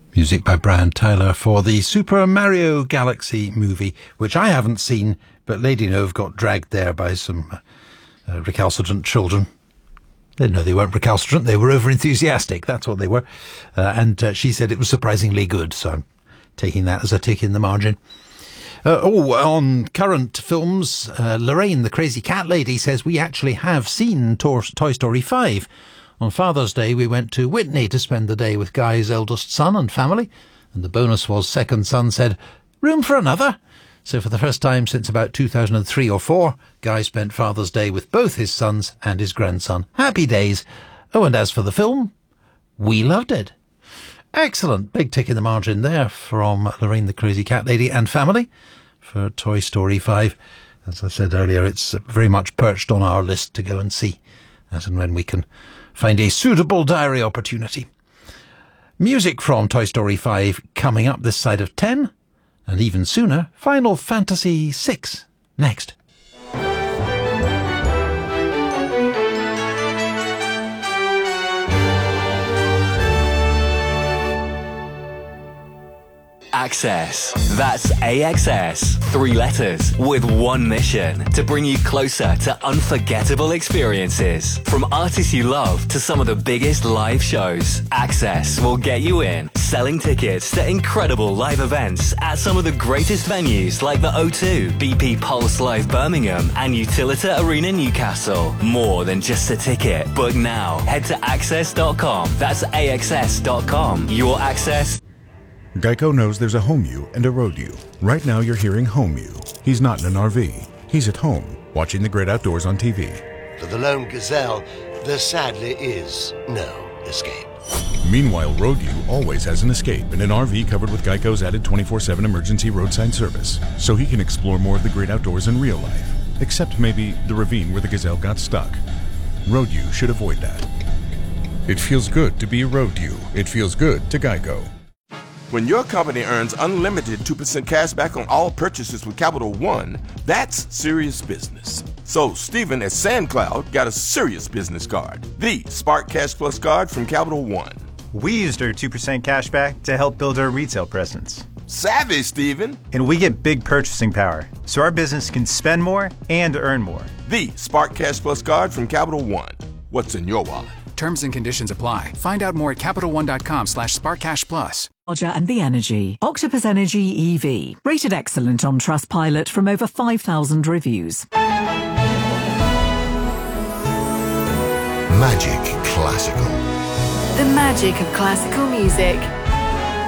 Music by Brian Tyler for the Super Mario Galaxy movie, which I haven't seen, but Lady Nove got dragged there by some recalcitrant children. No, they weren't recalcitrant, they were over-enthusiastic, that's what they were. And she said it was surprisingly good, so I'm taking that as a tick in the margin. On current films, Lorraine, the crazy cat lady, says we actually have seen Toy Story 5. On Father's Day, we went to Whitney to spend the day with Guy's eldest son and family, and the bonus was second son said, "Room for another?" So for the first time since about 2003 or 4, Guy spent Father's Day with both his sons and his grandson. Happy days. Oh, and as for the film, we loved it. Excellent. Big tick in the margin there from Lorraine the Crazy Cat Lady and family for Toy Story 5. As I said earlier, it's very much perched on our list to go and see, as and when we can find a suitable diary opportunity. Music from Toy Story 5 coming up this side of 10, and even sooner, Final Fantasy VI next. Access. That's AXS. 3 letters with one mission: to bring you closer to unforgettable experiences. From artists you love to some of the biggest live shows, Access will get you in, selling tickets to incredible live events at some of the greatest venues like the O2, BP Pulse Live Birmingham, and Utilita Arena Newcastle. More than just a ticket. Book now. Head to access.com. That's AXS.com. Your access. Geico knows there's a home you and a road you. Right now you're hearing home you. He's not in an RV. He's at home, watching the great outdoors on TV. For the lone gazelle, there sadly is no escape. Meanwhile, road you always has an escape in an RV covered with Geico's added 24/7 emergency roadside service, so he can explore more of the great outdoors in real life. Except maybe the ravine where the gazelle got stuck. Road you should avoid that. It feels good to be a road you. It feels good to Geico. When your company earns unlimited 2% cash back on all purchases with Capital One, that's serious business. So Stephen at SandCloud got a serious business card, the Spark Cash Plus card from Capital One. We used our 2% cash back to help build our retail presence. Savvy, Stephen. And we get big purchasing power, so our business can spend more and earn more. The Spark Cash Plus card from Capital One. What's in your wallet? Terms and conditions apply. Find out more at CapitalOne.com/SparkCashPlus. And the Energy. Octopus Energy EV. Rated excellent on Trustpilot from over 5,000 reviews. Magic Classical. The magic of classical music.